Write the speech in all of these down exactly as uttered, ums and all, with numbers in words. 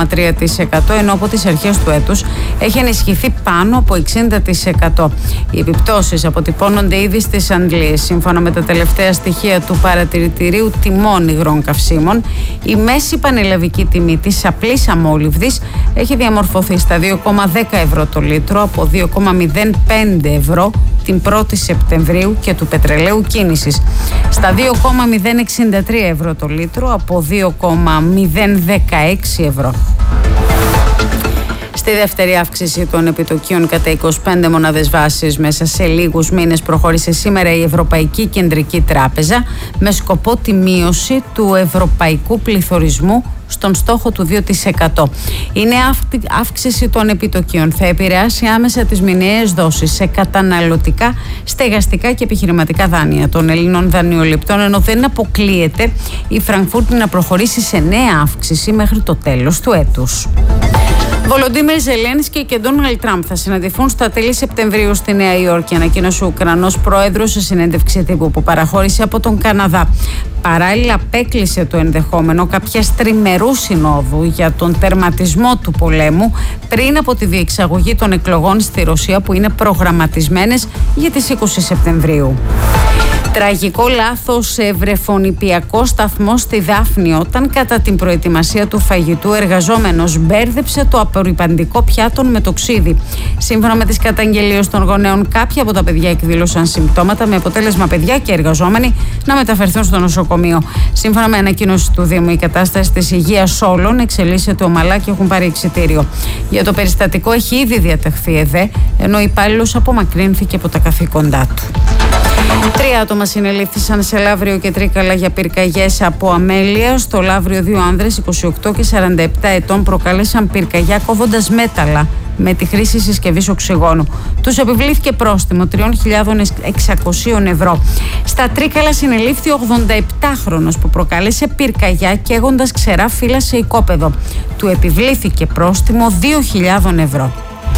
τρία τοις εκατό, ενώ από τις αρχές του έτους έχει ενισχυθεί πάνω από εξήντα τοις εκατό. Οι επιπτώσεις αποτυπώνονται ήδη στις Αντλίες. Σύμφωνα με τα τελευταία στοιχεία του Παρατηρητηρίου Τιμών Υγρών Καυσίμων, η μέση πανελλαδική τιμή της απλής αμόλυβδης έχει διαμορφωθεί στα δύο κόμμα δέκα ευρώ το λίτρο από δύο κόμμα μηδέν πέντε ευρώ την πρώτη Σεπτεμβρίου και του πετρελαίου κίνησης στα δύο κόμμα μηδέν εξήντα τρία ευρώ το λίτρο από δύο κόμμα μηδέν δεκαέξι ευρώ. Στη δεύτερη αύξηση των επιτοκίων κατά είκοσι πέντε μονάδες βάσης μέσα σε λίγους μήνες προχώρησε σήμερα η Ευρωπαϊκή Κεντρική Τράπεζα με σκοπό τη μείωση του ευρωπαϊκού πληθωρισμού στον στόχο του δύο τοις εκατό. Η νέα αύξηση των επιτοκίων θα επηρεάσει άμεσα τις μηνιαίες δόσεις σε καταναλωτικά, στεγαστικά και επιχειρηματικά δάνεια των Ελλήνων δανειοληπτών, ενώ δεν αποκλείεται η Φραγκφούρτη να προχωρήσει σε νέα αύξηση μέχρι το τέλος του έτους. Βολοντίμιρ Ζελένσκι και Ντόναλντ Τραμπ θα συναντηθούν στα τέλη Σεπτεμβρίου στη Νέα Υόρκη, ανακοίνωσε ο Ουκρανός πρόεδρος σε συνέντευξη τύπου που παραχώρησε από τον Καναδά. Παράλληλα, απέκλεισε το ενδεχόμενο κάποιας τριμερού συνόδου για τον τερματισμό του πολέμου πριν από τη διεξαγωγή των εκλογών στη Ρωσία που είναι προγραμματισμένες για τις είκοσι Σεπτεμβρίου. Τραγικό λάθος σε βρεφονηπιακό σταθμό στη Δάφνη όταν κατά την προετοιμασία του φαγητού εργαζόμενος μπέρδεψε το απορρυπαντικό πιάτο με το ξύδι. Σύμφωνα με τις καταγγελίες των γονέων, κάποια από τα παιδιά εκδήλωσαν συμπτώματα με αποτέλεσμα παιδιά και εργαζόμενοι να μεταφερθούν στο νοσοκομείο. Σύμφωνα με ανακοίνωση του Δήμου, η κατάσταση της υγείας όλων εξελίσσεται ομαλά και έχουν πάρει εξιτήριο. Για το περιστατικό έχει ήδη διαταχθεί ΕΔΕ, ενώ ο υπάλληλος απομακρύνθηκε από τα καθήκοντά του. Τρία άτομα συνελήφθησαν σε Λαύριο και Τρίκαλα για πυρκαγιές από αμέλεια. Στο Λαύριο δύο άνδρες είκοσι οκτώ και σαράντα επτά ετών προκάλεσαν πυρκαγιά κόβοντας μέταλλα με τη χρήση συσκευής οξυγόνου. Τους επιβλήθηκε πρόστιμο τρεις χιλιάδες εξακόσια ευρώ. Στα Τρίκαλα συνελήφθη ο ογδονταεπτάχρονος που προκάλεσε πυρκαγιά καίγοντας ξερά φύλλα σε οικόπεδο. Του επιβλήθηκε πρόστιμο δύο χιλιάδες ευρώ.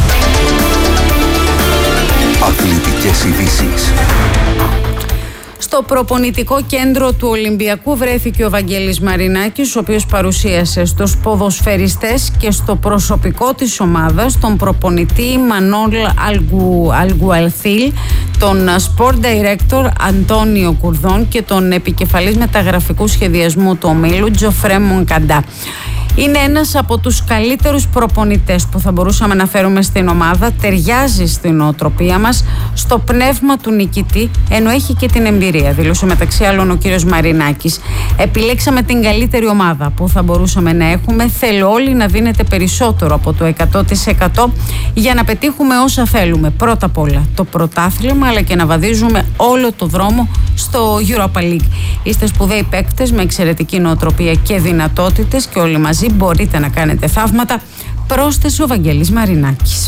Αθλητικές ειδήσεις. Στο προπονητικό κέντρο του Ολυμπιακού βρέθηκε ο Βαγγέλης Μαρινάκης, ο οποίος παρουσίασε στους ποδοσφαιριστές και στο προσωπικό της ομάδας τον προπονητή Μανόλ Αλγκουαλθίλ, τον Sport Director Αντώνιο Κουρδόν και τον επικεφαλής μεταγραφικού σχεδιασμού του ομίλου Τζοφρέ Μονκαντά. Είναι ένας από τους καλύτερους προπονητές που θα μπορούσαμε να φέρουμε στην ομάδα, ταιριάζει στην νοοτροπία μας, στο πνεύμα του νικητή, ενώ έχει και την εμπειρία, δήλωσε μεταξύ άλλων ο κύριος Μαρινάκης. Επιλέξαμε την καλύτερη ομάδα που θα μπορούσαμε να έχουμε, θέλω όλοι να δίνετε περισσότερο από το εκατό τοις εκατό για να πετύχουμε όσα θέλουμε. Πρώτα απ' όλα το πρωτάθλημα, αλλά και να βαδίζουμε όλο το δρόμο στο Europa League. Είστε σπουδαίοι παίκτες με εξαιρετική νοοτροπία και δυνατότητες και όλοι μαζί μπορείτε να κάνετε θαύματα, πρόσθεσε ο Βαγγέλης Μαρινάκης.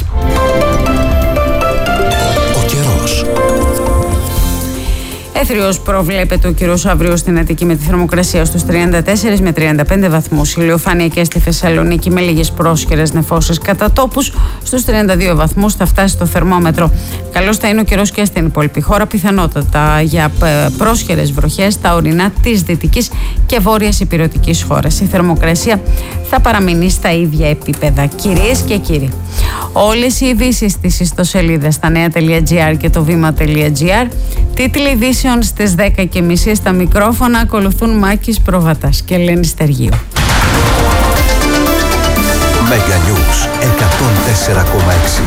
Ο καιρός. Έθριος προβλέπεται ο καιρός αύριο στην Αττική με τη θερμοκρασία στους τριάντα τέσσερα με τριάντα πέντε βαθμούς. Ηλιοφάνεια και στη Θεσσαλονίκη με λίγες πρόσχερες νεφώσεις κατά τόπους. Στους τριάντα δύο βαθμούς θα φτάσει το θερμόμετρο. Καλώς θα είναι ο καιρός και στην υπόλοιπη χώρα. Πιθανότατα για πρόσχερες βροχές στα ορεινά της δυτικής και βόρειας υπηρετικής χώρας. Η θερμοκρασία θα παραμείνει στα ίδια επίπεδα. Κυρίες και κύριοι, όλες οι ειδήσεις στις ιστοσελίδες στα νέα τελεία τζι άρ και το βήμα τελεία τζι άρ. Τίτλοι ειδήσεων στις δέκα και μισή. Στα μικρόφωνα ακολουθούν Μάκης Προβατάς και Ελένη Στεργίου. Mega News εκατόν τέσσερα κόμμα έξι.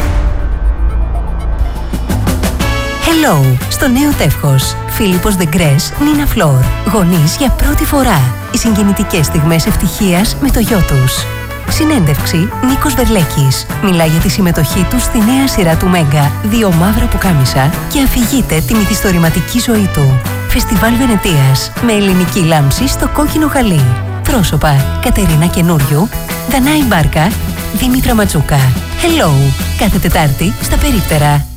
Hello, στο νέο τεύχος. Φίλιππος Δεγκρές, Νίνα Φλόρ. Γονείς για πρώτη φορά. Οι συγκινητικές στιγμές ευτυχίας με το γιο τους. Συνέντευξη Νίκος Βερλέκης. Μιλά για τη συμμετοχή του στη νέα σειρά του Μέγκα, Δύο μαύρα πουκάμισα, και αφηγείται τη μυθιστορηματική ζωή του. Φεστιβάλ Βενετίας με ελληνική λάμψη στο κόκκινο χαλί. Πρόσωπα Κατερίνα Καινούριου, Δανάη Μπάρκα, Δήμητρα Ματσούκα. Hello, κάθε Τετάρτη στα Περίπτερα.